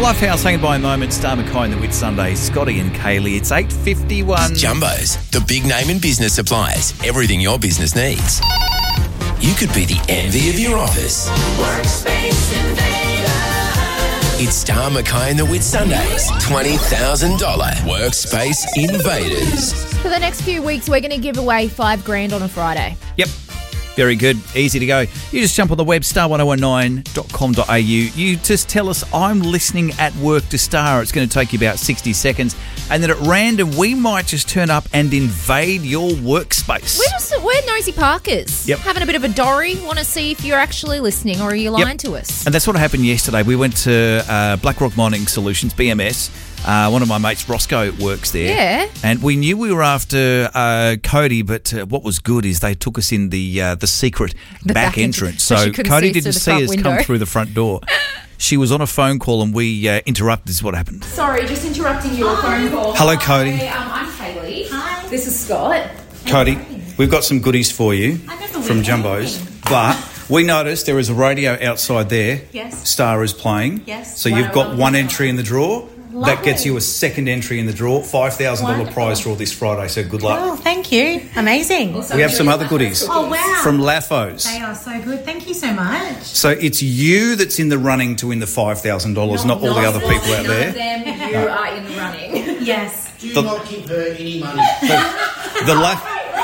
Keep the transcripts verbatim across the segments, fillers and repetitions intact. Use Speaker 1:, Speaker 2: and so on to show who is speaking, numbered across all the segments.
Speaker 1: Lifehouse hanging by a moment. Star Mackay and the Whitsunday. Scotty and Kaylee. It's eight fifty-one.
Speaker 2: Jumbo's, the big name in business supplies. Everything your business needs. You could be the envy of your office.
Speaker 3: Workspace Invaders.
Speaker 2: It's Star Mackay and the Whitsundays. twenty thousand dollars Workspace Invaders.
Speaker 4: For the next few weeks, we're going to give away five grand on a Friday.
Speaker 1: Yep. Very good. Easy to go. You just jump on the web, star one oh one nine dot com dot a u. You just tell us, I'm listening at work to Star. It's going to take you about sixty seconds. And then at random, we might just turn up and invade your workspace.
Speaker 4: We're just we're nosy parkers.
Speaker 1: Yep.
Speaker 4: Having a bit of a dory. Want to see if you're actually listening or are you lying
Speaker 1: Yep.
Speaker 4: to us?
Speaker 1: And that's what happened yesterday. We went to uh, BlackRock Mining Solutions, B M S. Uh, one of my mates, Roscoe, works there.
Speaker 4: Yeah.
Speaker 1: And we knew we were after uh, Cody, but uh, what was good is they took us in the uh, the secret
Speaker 4: The
Speaker 1: back,
Speaker 4: back
Speaker 1: entrance.
Speaker 4: entrance, so
Speaker 1: So
Speaker 4: she couldn't
Speaker 1: Cody
Speaker 4: see us
Speaker 1: didn't
Speaker 4: through the
Speaker 1: see
Speaker 4: front
Speaker 1: us
Speaker 4: window.
Speaker 1: come through the front door. She was on a phone call and we uh, interrupted. This is what happened.
Speaker 5: Sorry, just interrupting your phone call.
Speaker 1: Hello, Cody.
Speaker 5: Hi, um, I'm Kaylee. Hi. This is Scott.
Speaker 1: Cody, we've got some goodies for you
Speaker 5: I never
Speaker 1: from
Speaker 5: win
Speaker 1: Jumbo's.
Speaker 5: anything.
Speaker 1: But we noticed there is a radio outside there.
Speaker 5: Yes.
Speaker 1: Star is playing.
Speaker 5: Yes.
Speaker 1: So you've got
Speaker 5: Wow.
Speaker 1: one entry in the draw. That
Speaker 5: Lovely.
Speaker 1: gets you a second entry in the draw. five thousand dollars
Speaker 5: Wonderful.
Speaker 1: prize draw this Friday, so good luck.
Speaker 6: Oh, thank you. Amazing.
Speaker 1: We have some other goodies
Speaker 6: Oh, wow.
Speaker 1: from Laffos.
Speaker 6: They are so good. Thank you so much.
Speaker 1: So it's you that's in the running to win the five thousand dollars, not all the other people out there.
Speaker 5: Them, you are in the running.
Speaker 6: Yes.
Speaker 7: Do
Speaker 1: The-
Speaker 7: not give her any money.
Speaker 1: The la-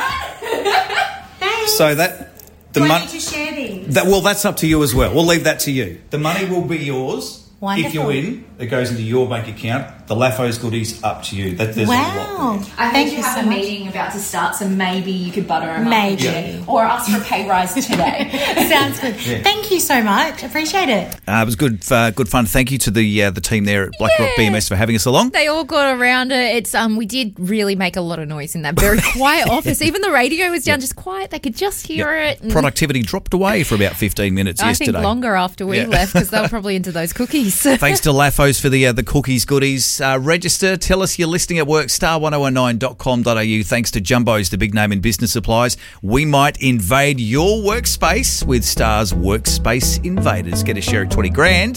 Speaker 6: Thanks.
Speaker 1: so that the
Speaker 6: Do I
Speaker 1: money.
Speaker 6: need to share these?
Speaker 1: That, well, that's up to you as well. We'll leave that to you. The money will be yours. If you
Speaker 6: Wonderful.
Speaker 1: win, it goes into your bank account. The Laffos goodies up to you. That there's a lot
Speaker 6: Wow.
Speaker 1: there.
Speaker 5: I
Speaker 6: Thank
Speaker 5: think
Speaker 6: you
Speaker 5: you have
Speaker 6: so
Speaker 5: a
Speaker 6: much.
Speaker 5: meeting about to start, so maybe you could butter them
Speaker 6: Maybe.
Speaker 5: up.
Speaker 6: Yeah.
Speaker 5: Or ask for a pay rise today.
Speaker 6: Sounds good. Thank you so much. Appreciate it.
Speaker 1: Uh, it was good, uh, good fun. Thank you to the uh, the team there at BlackRock
Speaker 4: Yeah.
Speaker 1: B M S for having us along.
Speaker 4: They all got around it. It's um, we did really make a lot of noise in that very quiet office. Even the radio was down, just quiet. They could just hear it. And
Speaker 1: Productivity dropped away for about fifteen minutes
Speaker 4: I
Speaker 1: yesterday.
Speaker 4: think longer after we
Speaker 1: Yeah.
Speaker 4: left because they were probably into those cookies.
Speaker 1: Thanks to Laffos for the uh, the cookies goodies. Uh, register. Tell us you're listening at work. star one oh one nine dot com dot a u. Thanks to Jumbo's, the big name in business supplies. We might invade your workspace with Star's Workspace Invaders. Get a share of twenty grand.